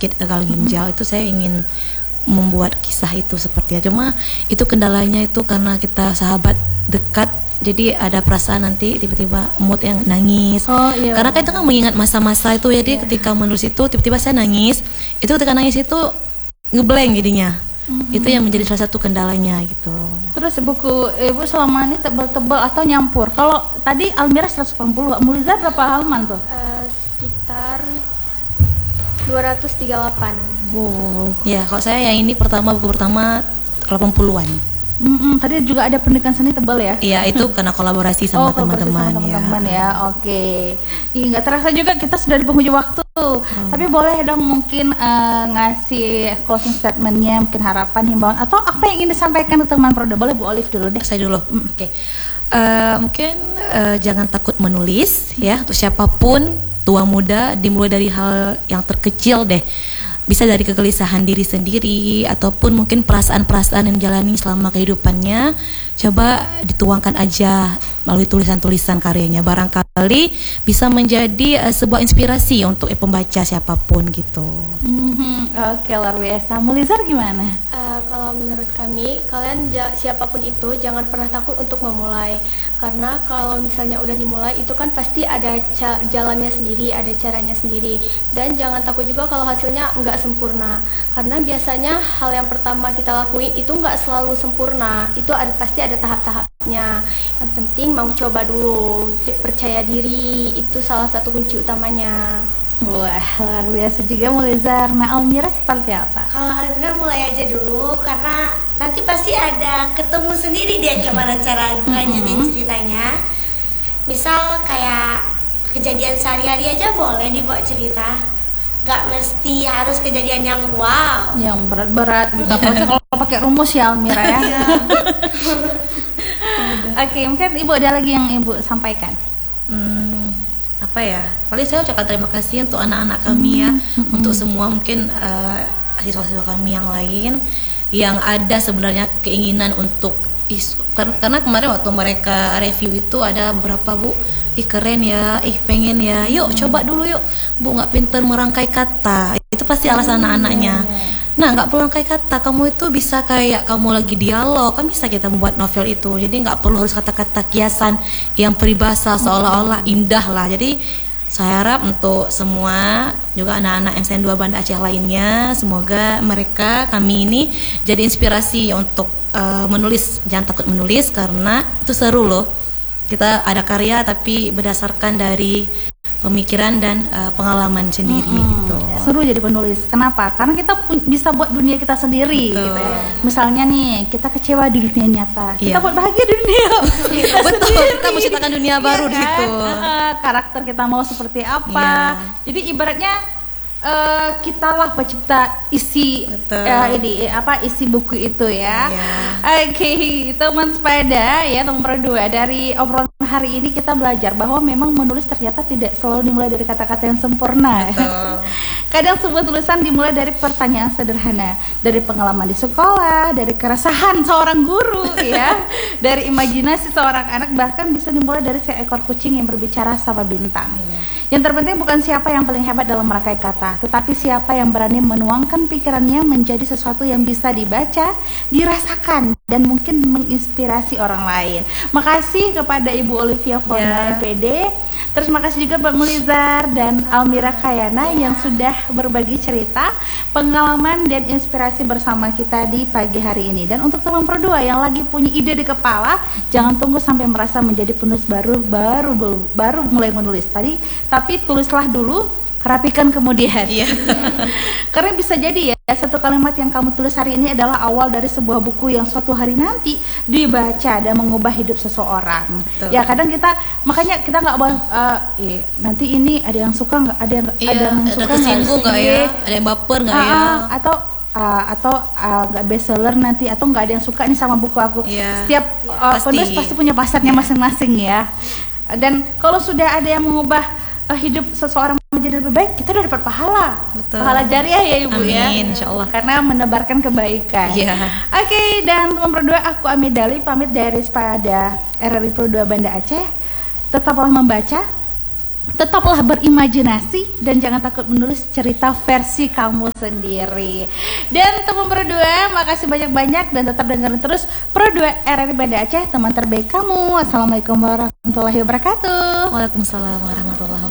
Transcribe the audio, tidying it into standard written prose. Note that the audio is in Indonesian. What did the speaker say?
sakit gagal ginjal itu saya ingin membuat kisah itu seperti itu. Cuma itu kendalanya itu karena kita sahabat dekat, jadi ada perasaan nanti tiba-tiba mood yang nangis. Karena kan itu kan mengingat masa-masa itu, jadi ketika menulis itu tiba-tiba saya nangis. Itu ketika nangis itu ngeblank jadinya. Itu yang menjadi salah satu kendalanya gitu. Terus buku Ibu selama ini tebal-tebal atau nyampur? Kalau tadi Almira 180, Mulizar berapa halaman tuh? Sekitar 238. Ya, kalau saya yang ini buku pertama 80-an. Tadi juga ada pendidikan seni tebal ya? Iya, itu karena kolaborasi sama teman-teman ya. Oke. Nggak terasa juga kita sudah di penghujung waktu. Tapi boleh dong mungkin ngasih closing statementnya, mungkin harapan, himbauan atau apa yang ingin disampaikan ke teman Proda. Boleh Bu Olive dulu deh. Saya dulu. Oke. Mungkin jangan takut menulis ya, untuk siapapun, tua muda, dimulai dari hal yang terkecil deh. Bisa dari kegelisahan diri sendiri ataupun mungkin perasaan-perasaan yang dijalani selama kehidupannya, coba dituangkan aja melalui tulisan-tulisan karyanya. Barangkali bisa menjadi sebuah inspirasi untuk pembaca siapapun gitu. Oke, luar biasa. Mulizar gimana? Kalau menurut kami, kalian siapapun itu jangan pernah takut untuk memulai. Karena kalau misalnya udah dimulai itu kan pasti ada jalannya sendiri, ada caranya sendiri. Dan jangan takut juga kalau hasilnya nggak sempurna. Karena biasanya hal yang pertama kita lakuin itu nggak selalu sempurna. Itu pasti ada tahap-tahapnya. Yang penting mau coba dulu, percaya diri, itu salah satu kunci utamanya. Wah, luar biasa juga Mulizar. Nah, Almira seperti apa? Kalau Almira mulai aja dulu, karena nanti pasti ada ketemu sendiri dia gimana cara lanjutin ceritanya. Misal kayak kejadian sehari-hari aja boleh dibawa cerita. Gak mesti harus kejadian yang wow, yang berat-berat gitu. Kalau pakai rumus ya Almira ya. Oke, mungkin Ibu ada lagi yang Ibu sampaikan. Apa ya? Paling saya ucapkan terima kasih untuk anak-anak kami ya, untuk semua mungkin siswa-siswa kami yang lain yang ada sebenarnya keinginan untuk karena kemarin waktu mereka review itu ada beberapa Bu, keren ya, pengen ya, yuk coba dulu yuk Bu, nggak pinter merangkai kata, itu pasti alasan anak-anaknya. Nah, nggak perlu rangkai kata, kamu itu bisa kayak kamu lagi dialog, kan bisa kita membuat novel itu. Jadi nggak perlu harus kata-kata kiasan yang peribahasa seolah-olah indah lah. Jadi saya harap untuk semua juga anak-anak MCN 2 Banda Aceh lainnya, semoga kami ini jadi inspirasi untuk menulis. Jangan takut menulis karena itu seru loh. Kita ada karya tapi berdasarkan dari pemikiran dan pengalaman sendiri gitu. Seru jadi penulis. Kenapa? Karena kita bisa buat dunia kita sendiri gitu ya. Misalnya nih, kita kecewa di dunia nyata, kita buat bahagia di dunia betul, kita menciptakan dunia baru kan? gitu. Karakter kita mau seperti apa. Jadi ibaratnya kita lah pencipta isi isi buku itu ya. Oke, teman sepeda ya, nomor 2 dari obrolan hari ini kita belajar bahwa memang menulis ternyata tidak selalu dimulai dari kata-kata yang sempurna. Kadang sebuah tulisan dimulai dari pertanyaan sederhana, dari pengalaman di sekolah, dari keresahan seorang guru ya, dari imajinasi seorang anak, bahkan bisa dimulai dari seekor kucing yang berbicara sama bintang. Yang terpenting bukan siapa yang paling hebat dalam merangkai kata, tetapi siapa yang berani menuangkan pikirannya menjadi sesuatu yang bisa dibaca, dirasakan, dan mungkin menginspirasi orang lain. Makasih kepada Ibu Olivia Fonda MPD. Terus makasih juga Mbak Mulizar dan Almira Kayana yang sudah berbagi cerita, pengalaman dan inspirasi bersama kita di pagi hari ini. Dan untuk teman Pro 2 yang lagi punya ide di kepala, jangan tunggu sampai merasa menjadi penulis baru mulai menulis tapi tulislah dulu, rapikan kemudian. Karena bisa jadi ya, satu kalimat yang kamu tulis hari ini adalah awal dari sebuah buku yang suatu hari nanti dibaca dan mengubah hidup seseorang. Ya kadang makanya kita nggak nanti ini ada yang suka nggak, ada yang suka tersinggung nggak ya, ada yang baper nggak ya, atau nggak bestseller nanti, atau nggak ada yang suka nih sama buku aku. Setiap penulis pasti punya pasarnya masing-masing ya. Dan kalau sudah ada yang mengubah hidup seseorang menjadi lebih baik, kita udah dapat pahala. Pahala jariah ya Ibu. Amin, insyaallah. Karena menebarkan kebaikan. Oke, dan teman Pro 2, aku Amidali pamit dari pada RRI Pro 2 Banda Aceh. Tetaplah membaca, tetaplah berimajinasi dan jangan takut menulis cerita versi kamu sendiri. Dan teman Pro 2, makasih banyak-banyak dan tetap dengerin terus Pro 2 RRI Banda Aceh, teman terbaik kamu. Assalamualaikum warahmatullahi wabarakatuh. Waalaikumsalam warahmatullahi wabarakatuh.